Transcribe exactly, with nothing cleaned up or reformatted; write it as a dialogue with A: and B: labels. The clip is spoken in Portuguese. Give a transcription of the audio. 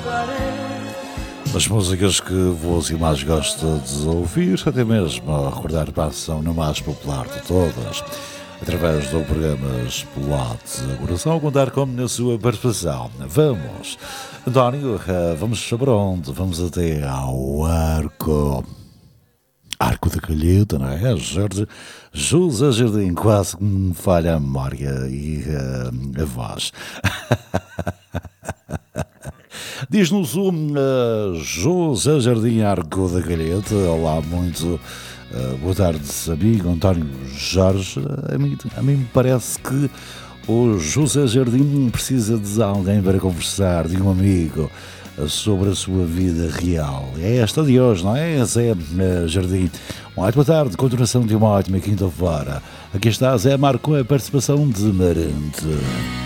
A: As músicas que vos e mais gosto de ouvir, até mesmo a recordar passam no mais popular de todas, através do programa Explote Coração, contar como na sua participação. Vamos, António, vamos para onde? Vamos até ao Arco. Arco da Calheta, não é? Jorge José Jardim, quase que me falha a memória e uh, a voz. Diz-nos o uh, José Jardim Arco da Calheta. Olá, muito uh, boa tarde, amigo António Jorge. A mim, a mim me parece que o José Jardim precisa de alguém para conversar, de um amigo, sobre a sua vida real. É esta de hoje, não é? Zé Jardim. Uma ótima tarde, continuação de uma ótima quinta-feira. Aqui está Zé Marco com a participação de Marante.